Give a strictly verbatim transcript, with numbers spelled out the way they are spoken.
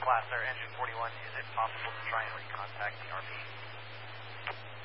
Glasser, engine forty-one, is it possible to try and recontact the R P?